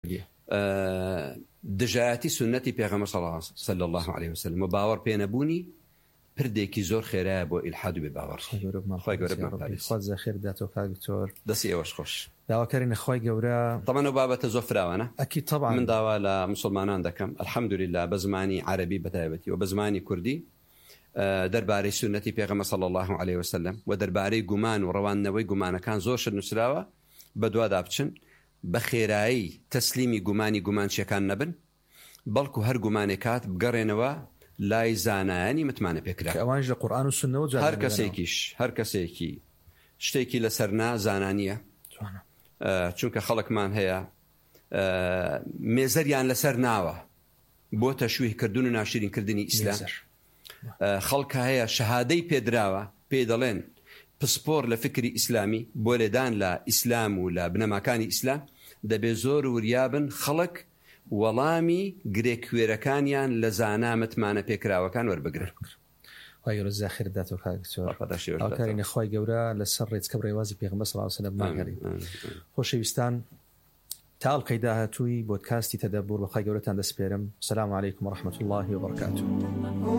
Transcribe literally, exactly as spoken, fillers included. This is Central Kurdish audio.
دژایەتی سنەتی پێغەمبەر صلی الله عليه وسلم و باوەڕ پێ نەبوونی پردێکی زۆر خێرایە بۆ ئیلحاد و بێباوەڕ. خۆی گەورە بمانپارێزێ. خۆت زەخێر بداتەوە کاک دکتۆر. دەستی ئێوەش خۆش. داواکارین خۆی گەورە. طبعاً ئەو بابەتە زۆر فراوانە. ئەکید طبعاً. من داوا لە مسلمانان دەکەم الحەمدولله بە زمانی عەرەبی بەتایبەتی و بە زمانی کوردی دەربارەی سنەتی پێغەمبەر صلی الله عليه وسلم و دەربارەی گومان و ڕەوانەوەی گومانەکان زۆر شت نووسراوە بە دووەدا بچن بە خێرایی تەسلیمی گومانی گومانچیەکان نەبن بەڵکو هەر گومانێکات بگەڕێنەوە لای زانایانی متمانە پێکرا. ئەوانش لە قورئان و سنەوە جا هەر کەسێکیش هەر کەسێکی شتێکی لەسەر نا زانانیە چونکە خەڵکمان هەیە مێزەریان لەسەر ناوە بۆ تەشویهکردن و ناشرینکردنی ئیسلام. خەڵکە هەیە شەهادەی پێدراوە پێ دەڵێن پسپۆر لە فکری ئیسلامی بۆ لێدان لە ئیسلام و لە بنەماکانی ئیسلام دەبێ زۆر وریابن خەڵک وەڵامی گرێکوێرەکانیان لە زانا متمانە پێکراوەکان وەربگرن. خۆی گەورە زاخێر بداتەوە کاک دکتۆر. ئاوکارینە خۆی گەورە لەسەر ڕێچکە و ڕێوازی پێغەمبەر صلی الله عليه وسلم ماگەڕین. خۆشەویستان تا ئەڵقەی داهاتووی بۆدکاستی تەدەبور بە خۆی گەورەتان دەسپێرم. سلام علیکم و ڕەحمەتوڵڵاهی و بەرەکاتوه.